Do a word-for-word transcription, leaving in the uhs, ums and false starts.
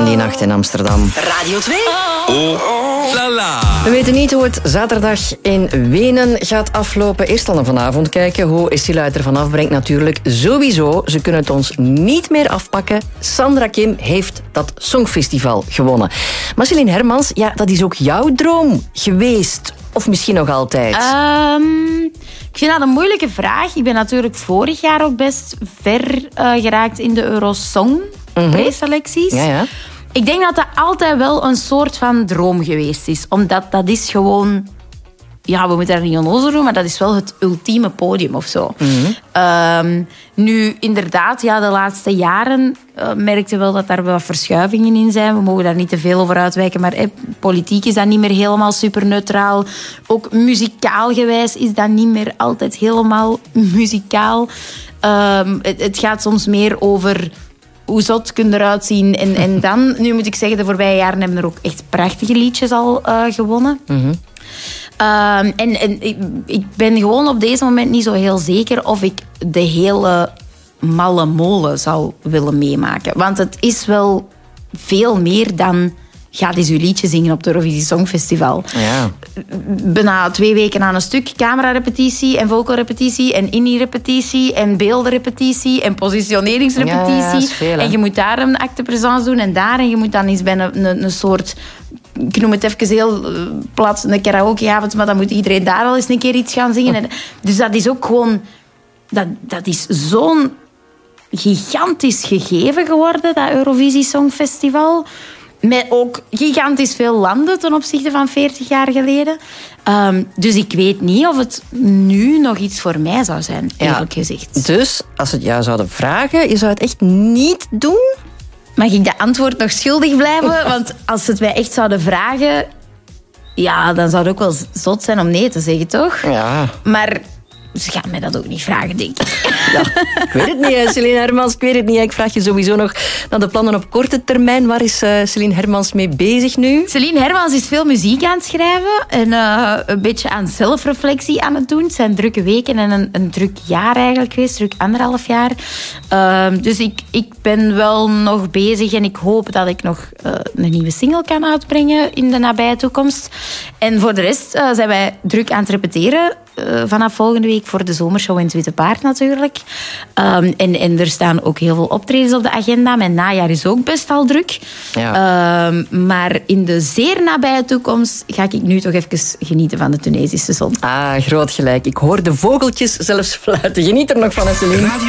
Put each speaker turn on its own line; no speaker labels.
Die nacht in Amsterdam.
Radio twee.
Oh, la la.
We weten niet hoe het zaterdag in Wenen gaat aflopen. Eerst dan vanavond kijken hoe Estila het ervan afbrengt. Natuurlijk sowieso. Ze kunnen het ons niet meer afpakken. Sandra Kim heeft dat Songfestival gewonnen. Maar Celine Hermans, ja, dat is ook jouw droom geweest. Of misschien nog altijd?
Um, ik vind dat een moeilijke vraag. Ik ben natuurlijk vorig jaar ook best ver uh, geraakt in de Eurosong preselecties.
Ja, ja.
Ik denk dat dat altijd wel een soort van droom geweest is. Omdat dat is gewoon... Ja, we moeten daar niet onnozel doen, maar dat is wel het ultieme podium of zo. Mm-hmm. Um, nu, inderdaad, ja, de laatste jaren uh, merkte wel dat daar wat verschuivingen in zijn. We mogen daar niet te veel over uitwijken, maar eh, politiek is dat niet meer helemaal superneutraal. Ook muzikaal gewijs is dat niet meer altijd helemaal muzikaal. Um, het, het gaat soms meer over... Hoe zot kun je eruit zien? En, en dan, nu moet ik zeggen, de voorbije jaren hebben er ook echt prachtige liedjes al uh, gewonnen. Mm-hmm. Um, en en ik, ik ben gewoon op deze moment niet zo heel zeker of ik de hele malle molen zou willen meemaken. Want het is wel veel meer dan... Ga eens uw liedje zingen op het Eurovisie Songfestival. Ja. Bijna twee weken aan een stuk. Camerarepetitie en vocalrepetitie en indie-repetitie en beeldenrepetitie en positioneringsrepetitie. Ja, en je moet daar een acte présence doen en daar. En je moet dan eens bij een, een, een soort... Ik noem het even heel plat, een karaokeavond, maar dan moet iedereen daar al eens een keer iets gaan zingen. Dus dat is ook gewoon... Dat, dat is zo'n gigantisch gegeven geworden, dat Eurovisie Songfestival... Met ook gigantisch veel landen ten opzichte van veertig jaar geleden. Um, dus ik weet niet of het nu nog iets voor mij zou zijn, eerlijk ja, gezegd.
Dus, als ze het jou zouden vragen, je zou het echt niet doen?
Mag ik de antwoord nog schuldig blijven? Want als ze het mij echt zouden vragen... Ja, dan zou het ook wel zot zijn om nee te zeggen, toch?
Ja.
Maar... Ze gaan mij dat ook niet vragen, denk ik.
Ja, ik weet het niet, Celine Hermans. Ik weet het niet. Ik vraag je sowieso nog naar de plannen op korte termijn. Waar is uh, Celine Hermans mee bezig nu?
Celine Hermans is veel muziek aan het schrijven. En uh, een beetje aan zelfreflectie aan het doen. Het zijn drukke weken en een, een druk jaar eigenlijk geweest. Druk anderhalf jaar. Uh, dus ik, ik ben wel nog bezig. En ik hoop dat ik nog uh, een nieuwe single kan uitbrengen in de nabije toekomst. En voor de rest uh, zijn wij druk aan het repeteren. Uh, vanaf volgende week voor de zomershow in het Witte Paard natuurlijk. Um, en, en er staan ook heel veel optredens op de agenda. Mijn najaar is ook best al druk. Ja. Um, maar in de zeer nabije toekomst ga ik nu toch even genieten van de Tunesische zon.
Ah, groot gelijk. Ik hoor de vogeltjes zelfs fluiten. Geniet er nog van, Celine.